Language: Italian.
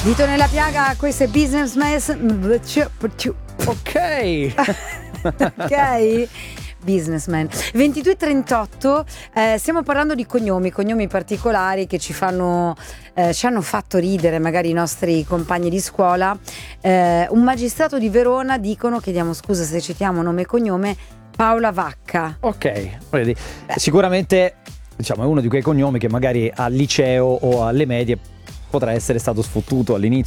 Dito nella piaga, questo è Businessman. Ok. Ok? Businessman. 22:38, stiamo parlando di cognomi particolari che ci hanno fatto ridere, magari i nostri compagni di scuola. Un magistrato di Verona, dicono, chiediamo scusa se citiamo nome e cognome, Paola Vacca. Ok, sicuramente diciamo è uno di quei cognomi che magari al liceo o alle medie potrà essere stato sfottuto all'inizio.